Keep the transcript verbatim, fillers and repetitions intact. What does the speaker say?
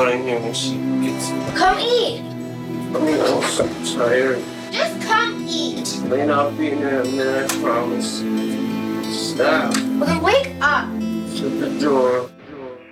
in here when she gets here. Come eat. I'm so tired. Just come eat. May not be here in a minute, I promise. Stop. Well, then wake up. Shut the door.